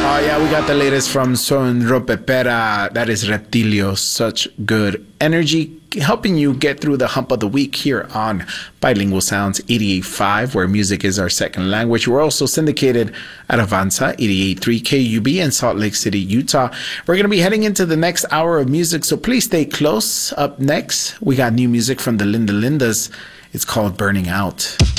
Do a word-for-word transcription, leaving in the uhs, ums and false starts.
Oh, yeah, we got the latest from Son Ropepera. That is Reptilio. Such good energy, helping you get through the hump of the week here on Bilingual Sounds eighty-eight point five, where music is our second language. We're also syndicated at Avanza eighty-eight point three K U B in Salt Lake City, Utah. We're going to be heading into the next hour of music, so please stay close. Up next, we got new music from the Linda Lindas. It's called Burning Out.